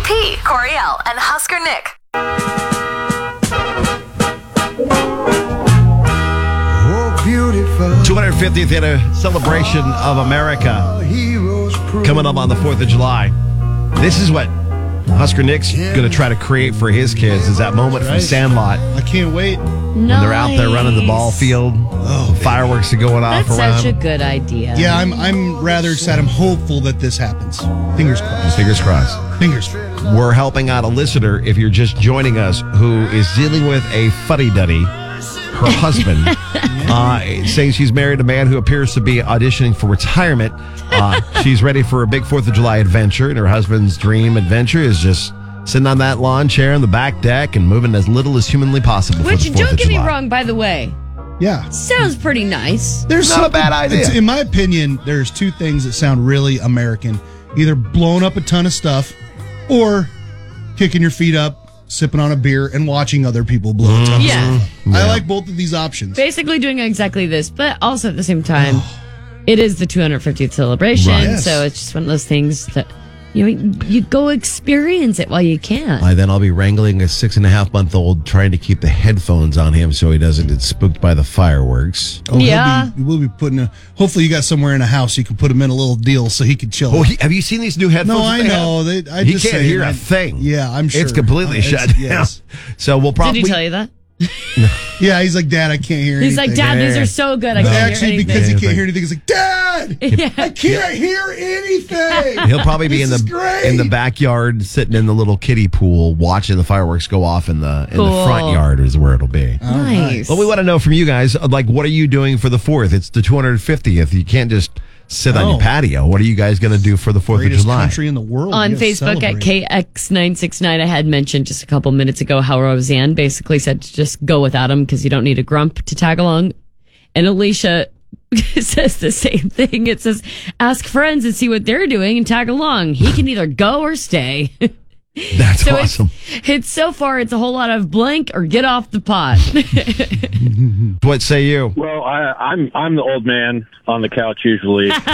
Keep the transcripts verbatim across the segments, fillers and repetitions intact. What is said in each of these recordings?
P, Coriel, and Husker Nick. two hundred fiftieth celebration of America coming up on the fourth of July. This is what Husker Nick's going to try to create for his kids, is that moment from Sandlot. I can't wait. When they're out there running the ball field, oh, fireworks are going off That's around. such a good idea. Yeah, I'm I'm rather excited. I'm hopeful that this happens. Fingers crossed. Fingers crossed. Fingers crossed. We're helping out a listener, if you're just joining us, who is dealing with a fuddy-duddy, her husband, uh, saying she's married a man who appears to be auditioning for retirement. Uh, she's ready for a big fourth of July adventure, and her husband's dream adventure is just sitting on that lawn chair on the back deck and moving as little as humanly possible for Which, the fourth don't of get me July. wrong, by the way. Yeah. Sounds pretty nice. There's not a bad idea. It's, in my opinion, there's two things that sound really American. Either blowing up a ton of stuff or kicking your feet up, sipping on a beer, and watching other people blow a ton Yeah. of stuff. I like both of these options. Basically doing exactly this, but also at the same time, it is the two hundred fiftieth celebration, Right. Yes. so it's just one of those things that you know, you go experience it while you can. By then, I'll be wrangling a six and a half month old, trying to keep the headphones on him so he doesn't get spooked by the fireworks. Oh, he'll Yeah. Be, we'll be putting a. Hopefully, you got somewhere in a house you can put him in a little deal so he can chill. Oh, he, have you seen these new headphones? no, I that they know. have? They, I He just can't say, hear I- a thing. Yeah, I'm sure It's completely Uh, shut it's- down. yes. So we'll probably. Did he tell you that? Yeah, he's like, Dad, I can't hear He's anything. like, Dad, these are so good. I can't Actually, hear because anything. he can't hear anything, he's like, Dad, Yeah. I can't hear anything. He'll probably be This in is the great. in the backyard, sitting in the little kiddie pool, watching the fireworks go off in the in the Cool. front yard is where it'll be. Nice. But we want to know from you guys, like, what are you doing for the fourth? It's the two hundred fiftieth. You can't just sit on Oh. your patio. What are you guys going to do for the fourth of Greatest July? country in the world. On You gotta Facebook at celebrate. K X nine six nine, I had mentioned just a couple minutes ago how Roseanne basically said to just go without him because you don't need a grump to tag along. And Alicia says the same thing. It says, ask friends and see what they're doing and tag along. He can either go or stay. That's So awesome. It's, it's so far, it's a whole lot of blank or get off the pot. What say you? Well, I, I'm I'm the old man on the couch usually, um,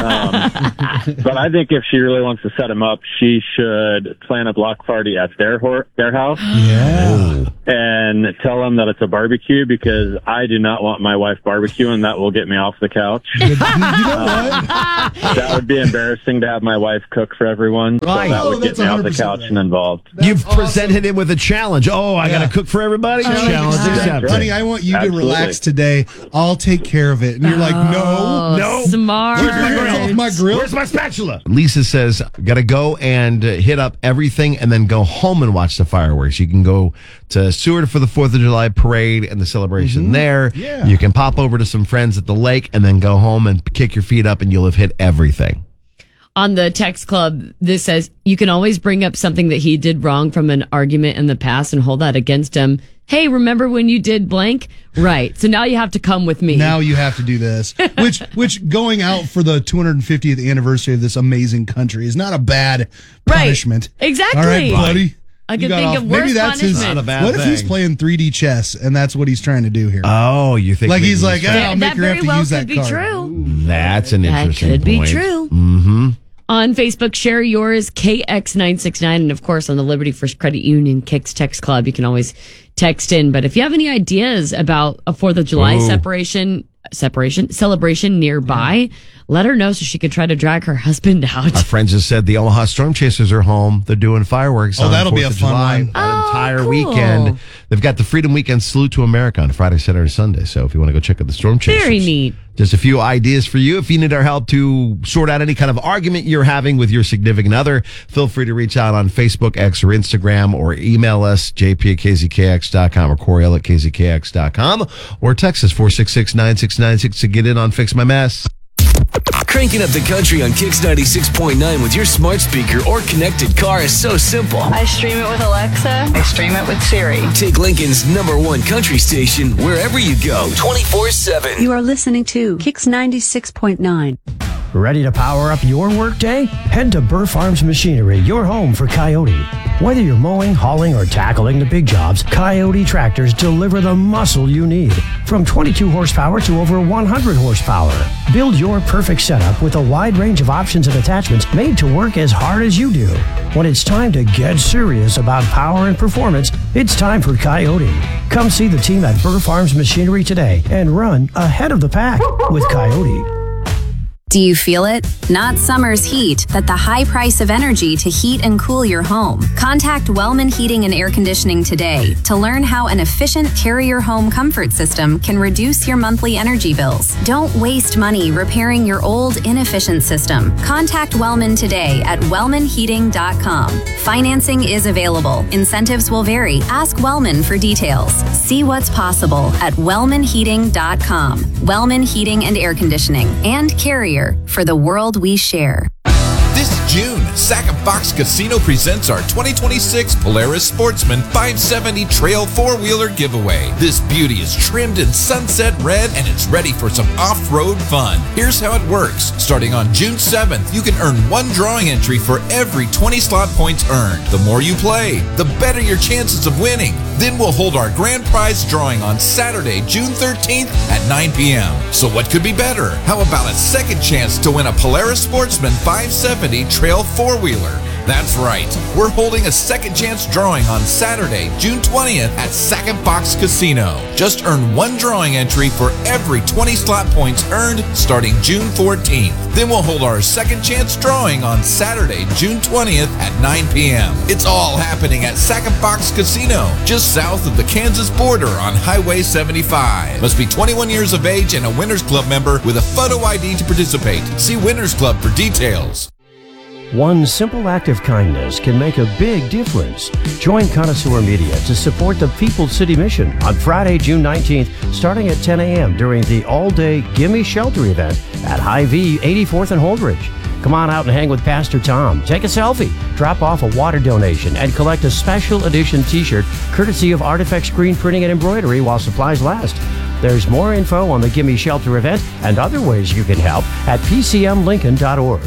but I think if she really wants to set him up, she should plan a block party at their hor- their house Yeah. and tell them that it's a barbecue because I do not want my wife barbecuing. That will get me off the couch. You know what? That would be embarrassing to have my wife cook for everyone. So Right. that Oh, would get that's me off the one hundred percent couch right. and involved. You've presented him with a challenge. Oh, I got Yeah. to cook for everybody? challenge God. accepted. Honey, I want you to Absolutely. relax today. I'll take care of it. And you're like, no, no. Oh, Smart. Keep your hands off my grill. Where's my spatula? Lisa says, got to go and uh, hit up everything and then go home and watch the fireworks. You can go to Seward for the fourth of July parade and the celebration there. Yeah. You can pop over to some friends at the lake and then go home and kick your feet up and you'll have hit everything. On the text club, this says, you can always bring up something that he did wrong from an argument in the past and hold that against him. Hey, remember when you did blank? Right. So now you have to come with me. Now you have to do this. Which, which going out for the two hundred fiftieth anniversary of this amazing country is not a bad Right. punishment. Exactly. All right, buddy. I You can got think off. of Maybe worse that's his. punishment. Not a bad What if he's thing. playing three D chess and that's what he's trying to do here? Oh, you think like maybe he's like, trying- ah, I'll make that her very have to well use could that be card. true. That's an That interesting could be point. true. Mm-hmm. On Facebook, share yours, K X nine six nine. And of course, on the Liberty First Credit Union Kicks Text Club, you can always text in. But if you have any ideas about a fourth of July Ooh. separation, separation, celebration nearby, let her know so she can try to drag her husband out. Our friends just said the Omaha Storm Chasers are home. They're doing fireworks. Oh, on that'll be fourth a of fun July, one. An Oh, entire cool. weekend. They've got the Freedom Weekend Salute to America on Friday, Saturday, Sunday. So if you want to go check out the Storm Chasers. Very neat. Just a few ideas for you. If you need our help to sort out any kind of argument you're having with your significant other, feel free to reach out on Facebook, X, or Instagram, or email us, j p at k z k x dot com or Coriel at k z k x dot com, or text us four six six, nine six nine six to get in on Fix My Mess. Cranking up the country on Kicks ninety-six point nine with your smart speaker or connected car is so simple. I stream it with Alexa. I stream it with Siri. Take Lincoln's number one country station wherever you go, twenty-four seven. You are listening to Kicks ninety-six point nine. Ready to power up your workday? Head to Burr Farms Machinery, your home for Coyote. Whether you're mowing, hauling, or tackling the big jobs, Coyote tractors deliver the muscle you need. From twenty-two horsepower to over one hundred horsepower. Build your perfect setup with a wide range of options and attachments made to work as hard as you do. When it's time to get serious about power and performance, it's time for Coyote. Come see the team at Burr Farms Machinery today and run ahead of the pack with Coyote. Do you feel it? Not summer's heat, but the high price of energy to heat and cool your home. Contact Wellman Heating and Air Conditioning today to learn how an efficient Carrier home comfort system can reduce your monthly energy bills. Don't waste money repairing your old, inefficient system. Contact Wellman today at wellman heating dot com. Financing is available. Incentives will vary. Ask Wellman for details. See what's possible at wellman heating dot com. Wellman Heating and Air Conditioning and Carrier, for the world we share. This June, Sac and Fox Casino presents our twenty twenty-six Polaris Sportsman five seventy Trail four-wheeler giveaway. This beauty is trimmed in sunset red and it's ready for some off-road fun. Here's how it works. Starting on June seventh, you can earn one drawing entry for every twenty slot points earned. The more you play, the better your chances of winning. Then we'll hold our grand prize drawing on Saturday, June thirteenth at nine p.m. So what could be better? How about a second chance to win a Polaris Sportsman five seventy Trail four-wheeler? That's right. We're holding a second chance drawing on Saturday, June twentieth at Sac and Fox Casino. Just earn one drawing entry for every twenty slot points earned starting June fourteenth. Then we'll hold our second chance drawing on Saturday, June twentieth at nine p.m. It's all happening at Sac and Fox Casino, just south of the Kansas border on Highway seventy-five. Must be twenty-one years of age and a Winners Club member with a photo I D to participate. See Winners Club for details. One simple act of kindness can make a big difference. Join Connoisseur Media to support the People's City Mission on Friday, June nineteenth, starting at ten a.m. during the all-day Gimme Shelter event at Hy-Vee, eighty-fourth and Holdridge. Come on out and hang with Pastor Tom. Take a selfie, drop off a water donation, and collect a special edition t-shirt courtesy of Artifact Screen Printing and Embroidery while supplies last. There's more info on the Gimme Shelter event and other ways you can help at p c m lincoln dot org.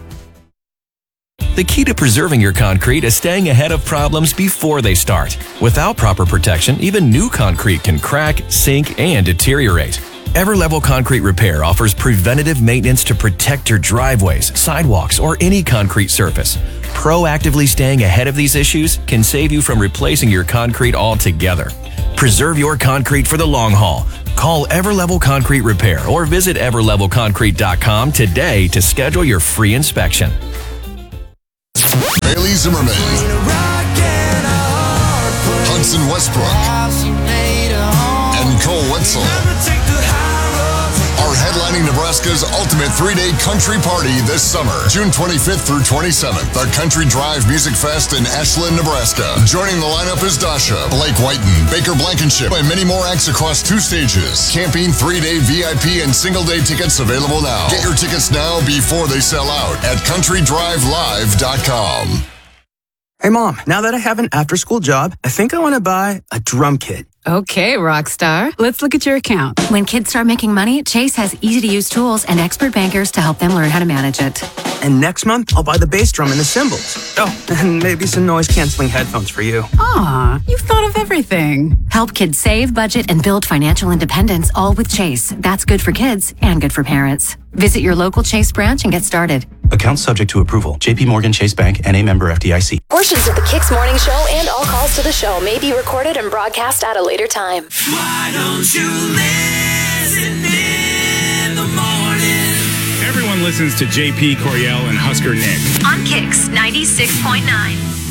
The key to preserving your concrete is staying ahead of problems before they start. Without proper protection, even new concrete can crack, sink, and deteriorate. Everlevel Concrete Repair offers preventative maintenance to protect your driveways, sidewalks, or any concrete surface. Proactively staying ahead of these issues can save you from replacing your concrete altogether. Preserve your concrete for the long haul. Call Everlevel Concrete Repair or visit ever level concrete dot com today to schedule your free inspection. Bailey Zimmerman, Hudson Westbrook, and Cole Wetzel are headlining Nebraska's ultimate three-day country party this summer, June twenty-fifth through twenty-seventh, the Country Drive Music Fest in Ashland, Nebraska. Joining the lineup is Dasha, Blake Whiten, Baker Blankenship, and many more acts across two stages. Camping, three-day V I P, and single-day tickets available now. Get your tickets now before they sell out at country drive live dot com. Hey, Mom, now that I have an after-school job, I think I want to buy a drum kit. Okay, Rockstar. Let's look at your account. When kids start making money, Chase has easy-to-use tools and expert bankers to help them learn how to manage it. And next month, I'll buy the bass drum and the cymbals. Oh, and maybe some noise-canceling headphones for you. Aw, you've thought of everything. Help kids save, budget, and build financial independence, all with Chase. That's good for kids and good for parents. Visit your local Chase branch and get started. Account subject to approval. J P Morgan Chase Bank and a member F D I C. Portions of the Kicks Morning Show and all calls to the show may be recorded and broadcast at a later time. Why don't you listen in the morning? Everyone listens to J P, Coriel, and Husker Nick. On Kicks ninety-six point nine.